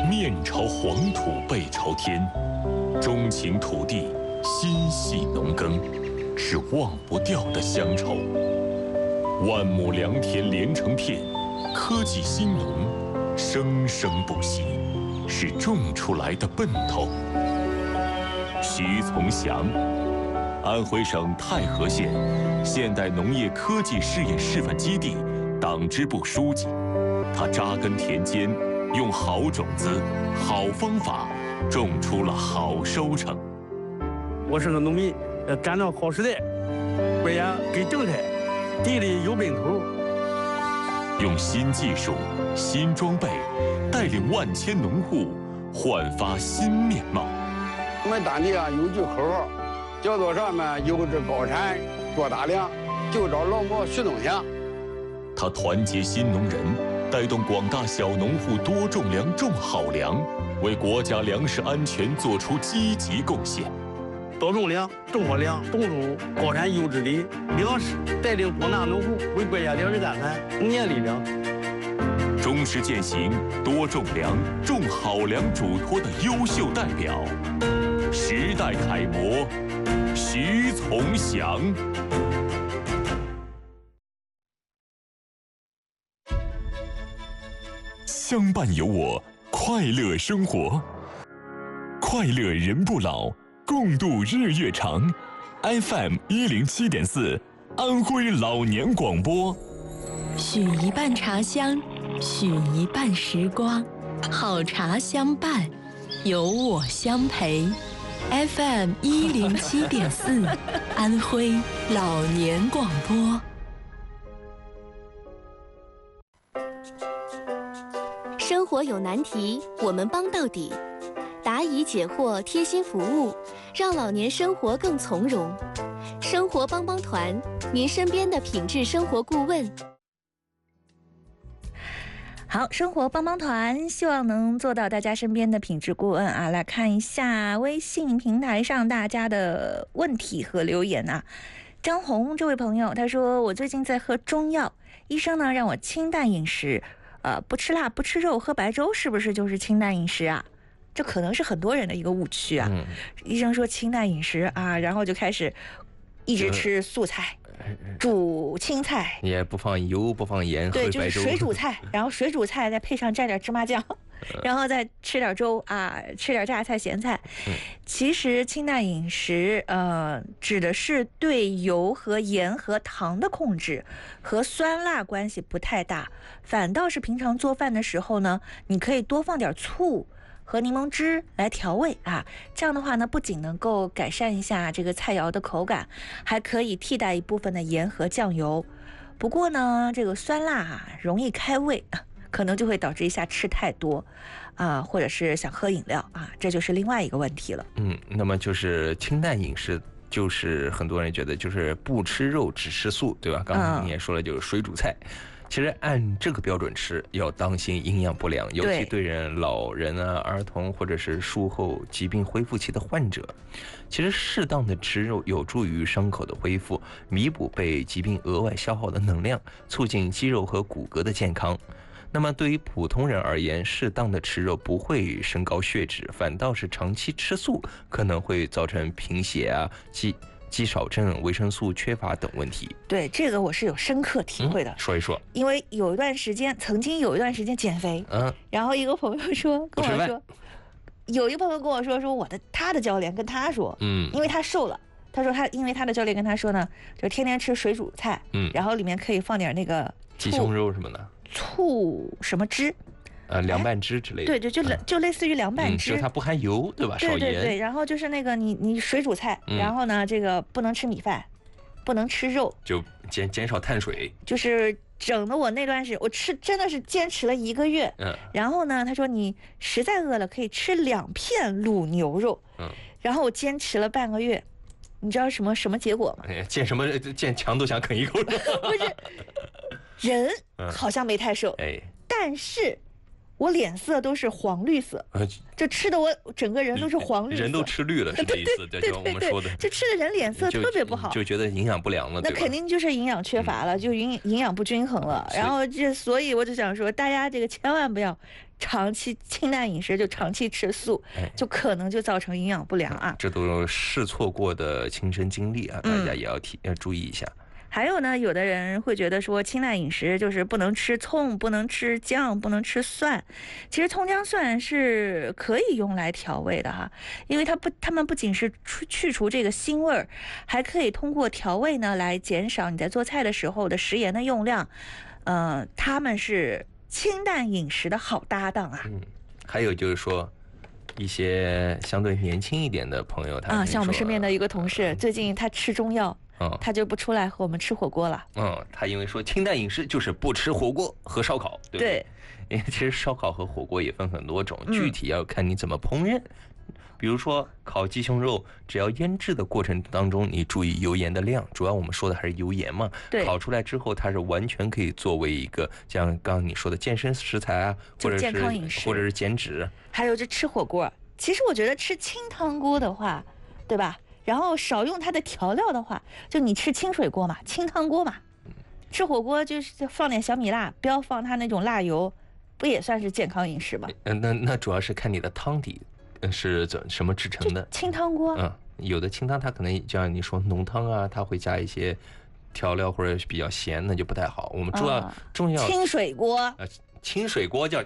面朝黄土背朝天，钟情土地，心系农耕，是忘不掉的乡愁。万亩良田连成片，科技兴农，生生不息，是种出来的奔头。徐从祥，安徽省太和县现代农业科技试验示范基地党支部书记，他扎根田间，用好种子、好方法，种出了好收成。 我是个农民，赶上好时代，关键给正开，地里有奔头。 用新技术、新装备，带领万千农户焕发新面貌。 我们当地有句口号，叫做上面有志高产做大粮，就找老毛徐东祥。 他团结新农人，带动广大小农户多种粮、种好粮，为国家粮食安全做出积极贡献。 多种粮，种好粮，种出高产优质的粮食，带领广大农户为国家粮食大盘贡献力量。 忠实践行多种粮、种好粮嘱托的优秀代表，时代楷模徐从祥。相伴有我，快乐生活，快乐人不老，共度日月长。FM 107.4，安徽老年广播。 许一半茶香，许一半时光，好茶相伴，有我相陪。FM 107.4，安徽老年广播。 生活有难题，我们帮到底。答疑解惑，贴心服务，让老年生活更从容。生活帮帮团，您身边的品质生活顾问。 好，生活帮帮团希望能做到大家身边的品质顾问啊。来看一下微信平台上大家的问题和留言啊。张红这位朋友他说，我最近在喝中药，医生呢让我清淡饮食，不吃辣不吃肉，喝白粥，是不是就是清淡饮食啊？这可能是很多人的一个误区啊。医生说清淡饮食啊，然后就开始一直吃素菜，煮青菜， 也不放油不放盐， 对，就是水煮菜，然后水煮菜再配上蘸点芝麻酱，然后再吃点粥啊，吃点榨菜咸菜。其实清淡饮食指的是对油和盐和糖的控制，和酸辣关系不太大，反倒是平常做饭的时候呢，你可以多放点醋和柠檬汁来调味啊，这样的话呢，不仅能够改善一下这个菜肴的口感，还可以替代一部分的盐和酱油。不过呢，这个酸辣容易开胃，可能就会导致一下吃太多啊，或者是想喝饮料啊，这就是另外一个问题了。 那么就是清淡饮食，就是很多人觉得就是不吃肉只吃素，对吧？刚才你也说了，就是水煮菜。其实按这个标准吃，要当心营养不良，尤其对老人啊、儿童或者是术后疾病恢复期的患者。其实适当的吃肉有助于伤口的恢复，弥补被疾病额外消耗的能量，促进肌肉和骨骼的健康。那么对于普通人而言，适当的吃肉不会升高血脂，反倒是长期吃素可能会造成贫血啊、肌少症、维生素缺乏等问题。 对，这个我是有深刻体会的。 说一说。 因为曾经有一段时间减肥，然后一个朋友跟我说，有一个朋友跟我说他的教练跟他说，因为他瘦了，他说因为他的教练跟他说呢，就天天吃水煮菜，然后里面可以放点那个鸡胸肉什么的， 醋什么汁。 凉拌汁之类的， 对，就类似于凉拌汁， 就它不含油，对吧？少盐。 对，然后就是那个你水煮菜，然后呢，这个不能吃米饭，不能吃肉， 就减少碳水。 就是整的我那段时间，我真的是坚持了1个月。然后呢，他说你实在饿了可以吃2片卤牛肉。然后我坚持了半个月，你知道什么结果吗？ 见墙都想啃一口。 不是，人好像没太瘦，但是我脸色都是黄绿色，就吃的我整个人都是黄绿色， 人都吃绿了，是这意思？对，就我们说的， 这吃的人脸色特别不好， 就觉得营养不良了， 那肯定就是营养缺乏了，就营养不均衡了。然后所以我就想说，大家这个千万不要长期清淡饮食，就长期吃素，就可能就造成营养不良啊。 这都试错过的亲身经历啊，大家也要注意一下。 还有呢，有的人会觉得说清淡饮食就是不能吃葱，不能吃姜，不能吃蒜。其实葱姜蒜是可以用来调味的哈，因为它们不仅是去除这个腥味儿，还可以通过调味呢来减少你在做菜的时候的食盐的用量。它们是清淡饮食的好搭档啊。 还有就是说，一些相对年轻一点的朋友， 像我们身边的一个同事，最近他吃中药。他就不出来和我们吃火锅了。 他因为说清淡饮食就是不吃火锅和烧烤，对不对？因为其实烧烤和火锅也分很多种，具体要看你怎么烹饪。比如说烤鸡胸肉，只要腌制的过程当中你注意油盐的量，主要我们说的还是油盐嘛。 对， 烤出来之后，它是完全可以作为一个像刚刚你说的健身食材啊，或者健康饮食， 或者是减脂。 还有就吃火锅，其实我觉得吃清汤锅的话，对吧？然后少用它的调料的话，就你吃清水锅嘛，清汤锅嘛，吃火锅就是放点小米辣，不要放它那种辣油，不也算是健康饮食吗？ 那主要是看你的汤底是什么制成的。 清汤锅， 有的清汤它可能就像你说浓汤啊，它会加一些调料或者比较咸，那就不太好。我们重要清水锅， 清水锅叫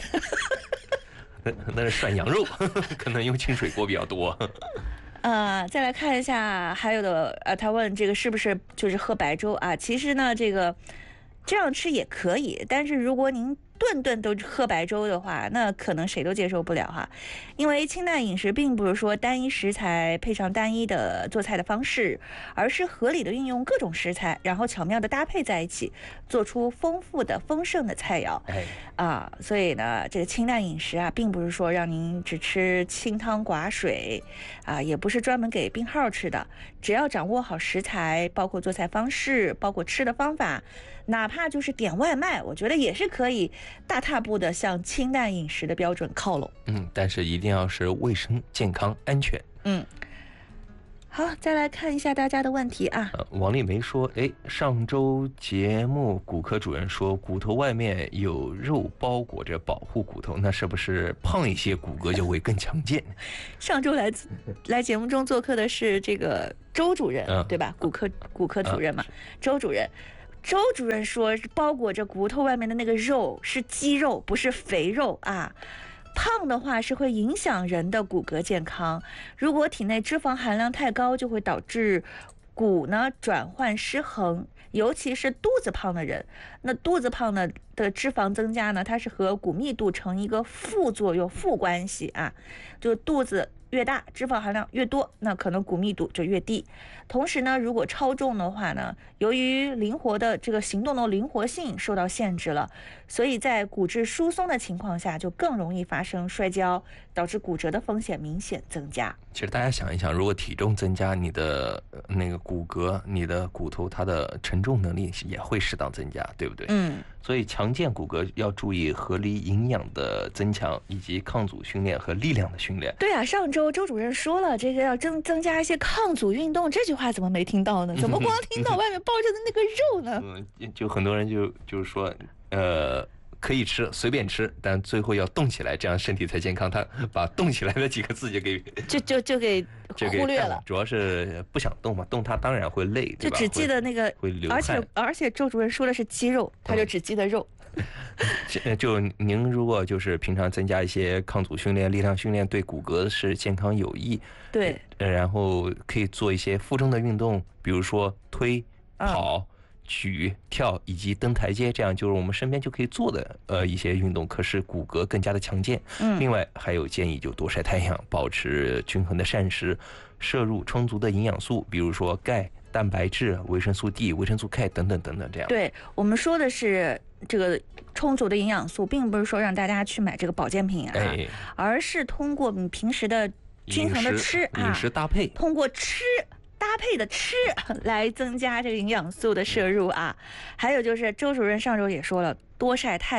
那是涮羊肉，可能用清水锅比较多。 再来看一下，还有的他问这个是不是就是喝白粥啊？其实呢，这样吃也可以，但是如果您顿顿都喝白粥的话，那可能谁都接受不了哈。因为清淡饮食并不是说单一食材配上单一的做菜的方式，而是合理的运用各种食材，然后巧妙的搭配在一起，做出丰富的丰盛的菜肴。所以呢，这个清淡饮食啊，并不是说让您只吃清汤寡水啊，也不是专门给病号吃的。只要掌握好食材，包括做菜方式，包括吃的方法，哪怕就是点外卖，我觉得也是可以大踏步的向清淡饮食的标准靠拢。 但是一定要是卫生、健康、安全。 好，再来看一下大家的问题啊。 王丽梅说，上周节目骨科主任说骨头外面有肉包裹着保护骨头，那是不是胖一些骨骼就会更强健？ 上周来节目中做客的是这个周主任，对吧？骨科主任嘛，周主任说，包裹着骨头外面的那个肉是肌肉，不是肥肉啊。胖的话是会影响人的骨骼健康，如果体内脂肪含量太高，就会导致骨呢转换失衡，尤其是肚子胖的人。那肚子胖的脂肪增加呢，它是和骨密度成一个负作用、负关系啊，就肚子越大，脂肪含量越多，那可能骨密度就越低。同时呢，如果超重的话呢，由于这个行动的灵活性受到限制了，所以在骨质疏松的情况下，就更容易发生摔跤，导致骨折的风险明显增加。 其实大家想一想，如果体重增加，你的那个骨骼、你的骨头，它的承重能力也会适当增加，对不对？所以强健骨骼要注意合理营养的增强，以及抗阻训练和力量的训练。 对啊，上周周主任说了，这个要增加一些抗阻运动，这句话怎么没听到呢？怎么光听到外面包着的那个肉呢？ 就很多人就是说，可以吃，随便吃，但最后要动起来，这样身体才健康。他把动起来的几个字就给忽略了，主要是不想动嘛，动它当然会累，对吧？ 就只记得那个， 会流汗， 而且周主任说的是肌肉，他就只记得肉。 就您如果就是平常增加一些抗阻训练、力量训练，对骨骼是健康有益。 对， 然后可以做一些负重的运动，比如说推、跑。举、跳以及登台阶，这样就是我们身边就可以做的一些运动，可使骨骼更加的强健。另外还有建议就多晒太阳，保持均衡的膳食，摄入充足的营养素，比如说钙、蛋白质、维生素 D、维生素 K 等等等等，这样。 对，我们说的是这个充足的营养素，并不是说让大家去买这个保健品啊，而是通过你平时的均衡的吃饮食搭配， 通过搭配的吃来增加这个营养素的摄入啊。还有就是周主任上周也说了，多晒太阳，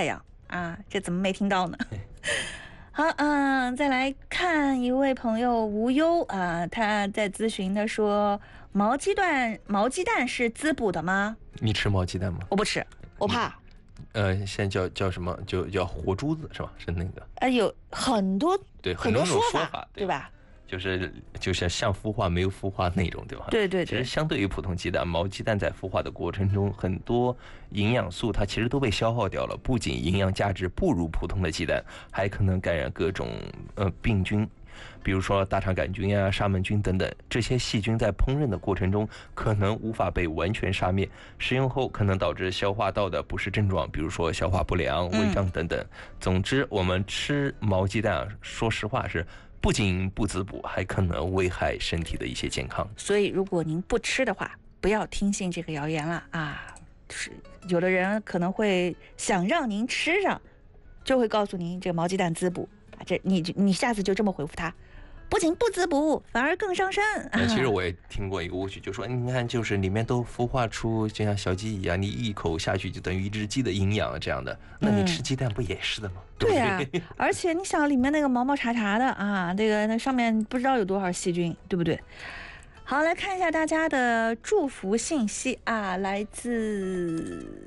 啊，这怎么没听到呢？好，再来看一位朋友无忧啊，他在咨询的说，毛鸡蛋是滋补的吗？ 你吃毛鸡蛋吗？ 我不吃，我怕。 现在叫什么？就叫活珠子是吧？是那个？ 有很多对很多说法，对吧？ 就是像孵化没有孵化那种，对吧？ 对。 其实相对于普通鸡蛋，毛鸡蛋在孵化的过程中，很多营养素它其实都被消耗掉了，不仅营养价值不如普通的鸡蛋，还可能感染各种病菌。比如说大肠杆菌呀、沙门菌等等，这些细菌在烹饪的过程中可能无法被完全杀灭，食用后可能导致消化道的不适症状，比如说消化不良、胃胀等等。总之，我们吃毛鸡蛋说实话是不仅不滋补，还可能危害身体的一些健康。 所以，如果您不吃的话，不要听信这个谣言了啊！是有的人可能会想让您吃上，就会告诉您这个毛鸡蛋滋补啊，你下次就这么回复他。不仅不滋补，反而更伤身。 其实我也听过一个误区，就说你看，就是里面都孵化出就像小鸡一样，你一口下去就等于一只鸡的营养这样的，那你吃鸡蛋不也是的吗？ 对呀，而且你想里面那个毛毛茶茶的啊，那上面不知道有多少细菌，对不对？好，来看一下大家的祝福信息啊，来自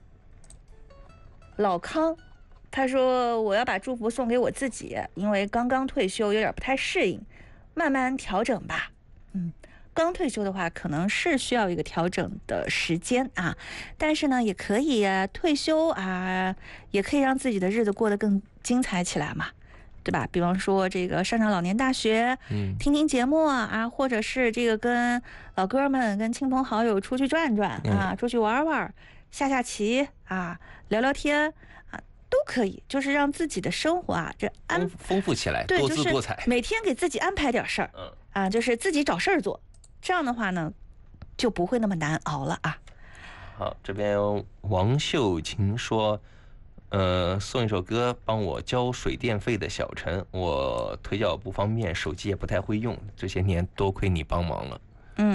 老康。他说：“我要把祝福送给我自己，因为刚刚退休，有点不太适应，慢慢调整吧。刚退休的话，可能是需要一个调整的时间啊，但是呢，也可以退休啊，也可以让自己的日子过得更精彩起来嘛，对吧？比方说这个上老年大学，听听节目啊，或者是这个跟老哥们、跟亲朋好友出去转转啊，出去玩玩，下棋啊，聊聊天。”都可以，就是让自己的生活啊，这丰富起来，多姿多彩。 每天给自己安排点事儿，就是自己找事儿做，这样的话呢，就不会那么难熬了啊。 好，这边王秀琴说，送一首歌帮我交水电费的小陈，我腿脚不方便，手机也不太会用，这些年多亏你帮忙了。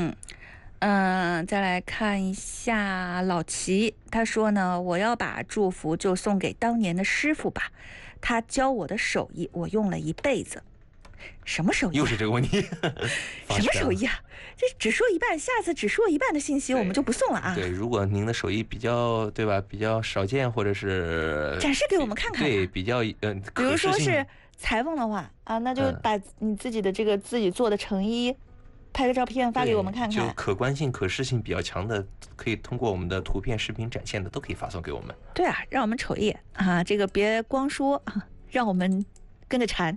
再来看一下老齐，他说呢，我要把祝福就送给当年的师傅吧，他教我的手艺，我用了一辈子。什么手艺？ 又是这个问题。 什么手艺啊？这只说一半，下次只说一半的信息我们就不送了啊。 对，如果您的手艺比较，对吧，比较少见，或者是展示给我们看看。 对，比较比如说是裁缝的话啊，那就把你自己的这个自己做的成衣拍个照片发给我们看看， 就可观性、可视性比较强的，可以通过我们的图片、视频展现的，都可以发送给我们。 对啊，让我们瞅一眼啊，这个别光说啊，让我们跟着馋。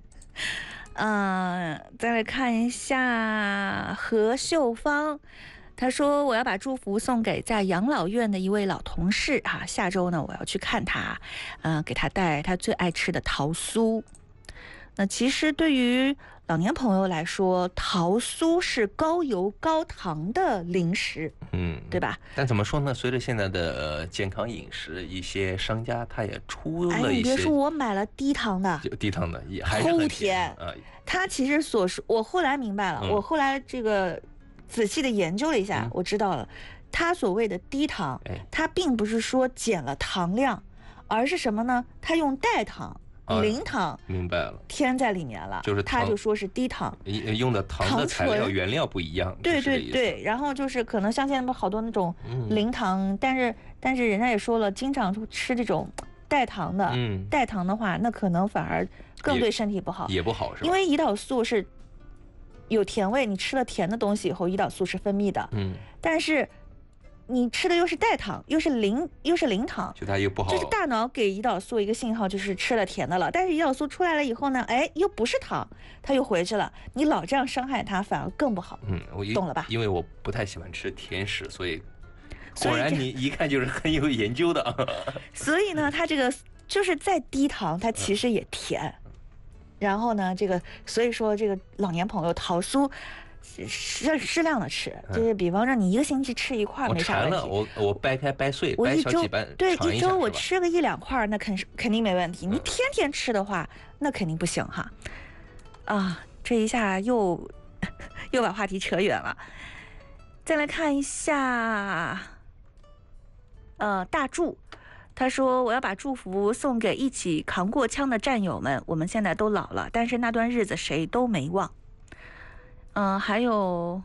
再来看一下何秀芳，她说我要把祝福送给在养老院的一位老同事啊，下周呢我要去看他，给他带他最爱吃的桃酥。那其实对于老年朋友来说，桃酥是高油高糖的零食，对吧？ 但怎么说呢？随着现在的健康饮食，一些商家他也出了一些。 你别说，我买了低糖的， 低糖的也还是很甜啊。 它其实所说，我后来明白了，我后来这个仔细的研究了一下，我知道了，它所谓的低糖，它并不是说减了糖量，而是什么呢？它用代糖。零糖， 明白了， 添在里面了， 就是他就说是低糖， 用的糖的材料原料不一样， 对对对，然后就是可能像现在好多那种零糖，但是人家也说了，经常吃这种代糖的，代糖的话，那可能反而更对身体不好， 也不好是吧？ 因为胰岛素是有甜味，你吃了甜的东西以后，胰岛素是分泌的，但是。你吃的又是代糖，又是零糖， 就它又不好， 就是大脑给胰岛素一个信号，就是吃了甜的了。但是胰岛素出来了以后呢，又不是糖，它又回去了。你老这样伤害它，反而更不好。 我懂了吧？ 因为我不太喜欢吃甜食，所以果然你一看就是很有研究的。 所以呢，它这个就是在低糖，它其实也甜。然后呢，所以说这个老年朋友桃酥。适量的吃，就是比方说你一个星期吃一块没啥问题。 我掰开掰碎， 我一周对一周我吃个1-2块，那肯定没问题。你天天吃的话，那肯定不行哈。这一下又把话题扯远了。再来看一下，大柱， 他说：“我要把祝福送给一起扛过枪的战友们，我们现在都老了，但是那段日子谁都没忘。”还有，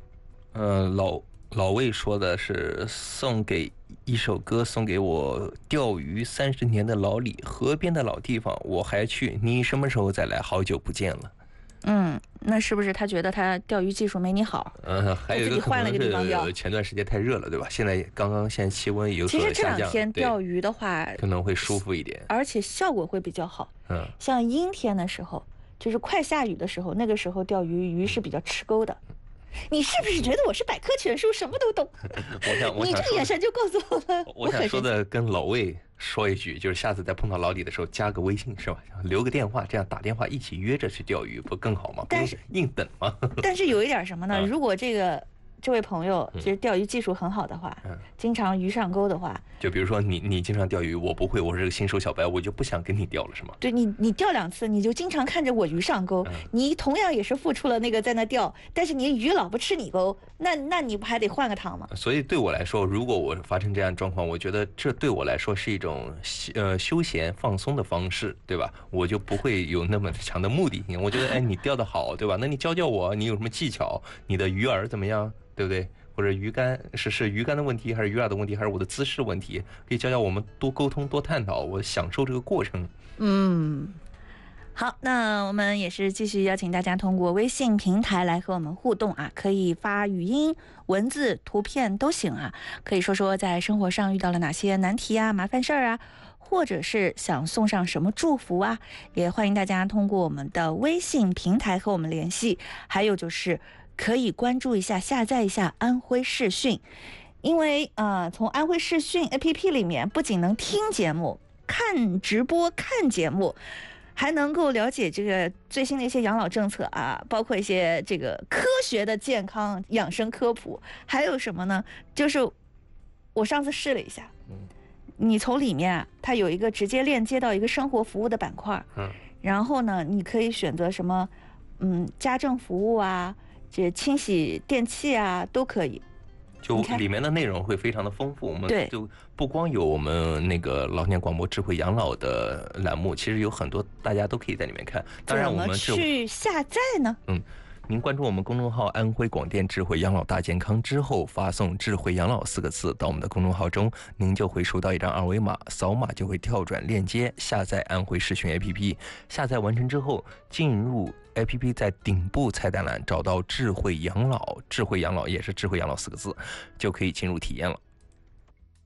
老魏说的是送给一首歌，送给我钓鱼30年的老李，河边的老地方我还去，你什么时候再来？好久不见了。 那是不是他觉得他钓鱼技术没你好？ 还有一个可能是前段时间太热了，对吧？现在气温有所下降。 其实这2天钓鱼的话， 可能会舒服一点， 而且效果会比较好。像阴天的时候，就是快下雨的时候，那个时候钓鱼是比较吃钩的。你是不是觉得我是百科全书，什么都懂？你这个眼神就告诉我了。 我想说的跟老魏说一句，就是下次再碰到老李的时候，加个微信是吧？留个电话，这样打电话一起约着去钓鱼，不更好吗？ 但是硬等吗？ 但是有一点什么呢？如果这位朋友其实钓鱼技术很好的话，经常鱼上钩的话， 就比如说你经常钓鱼，我不会，我是个新手小白，我就不想跟你钓了，是吗？ 对，你钓2次，你就经常看着我鱼上钩，你同样也是付出了那个在那钓，但是你鱼老不吃你钩，那你不还得换个塘吗？ 所以对我来说，如果我发生这样状况，我觉得这对我来说是一种休闲放松的方式，对吧？我就不会有那么强的目的性。我觉得你钓得好，对吧？那你教教我，你有什么技巧？你的鱼饵怎么样？对不对？或者鱼竿是鱼竿的问题，还是鱼饵的问题，还是我的姿势问题？可以教教我们，多沟通，多探讨，我享受这个过程。 好，那我们也是继续邀请大家通过微信平台来和我们互动啊，可以发语音、文字、图片都行啊，可以说说在生活上遇到了哪些难题啊、麻烦事儿啊，或者是想送上什么祝福啊，也欢迎大家通过我们的微信平台和我们联系。还有就是可以关注一下、下载一下安徽视讯，因为从安徽视讯 APP 里面不仅能听节目、看直播、看节目，还能够了解这个最新的一些养老政策啊，包括一些这个科学的健康养生科普。还有什么呢？就是我上次试了一下，你从里面它有一个直接链接到一个生活服务的板块，然后呢，你可以选择什么，家政服务啊。这清洗电器啊都可以， 就里面的内容会非常的丰富。我们就不光有我们那个老年广播智慧养老的栏目，其实有很多大家都可以在里面看。当然我们怎么去下载呢？ 您关注我们公众号安徽广电智慧养老大健康之后，发送智慧养老4个字到我们的公众号中，您就会收到一张二维码，扫码就会跳转链接下载安徽视讯 APP。 下载完成之后，进入 APP 在顶部菜单栏找到智慧养老，智慧养老也是智慧养老4个字，就可以进入体验了。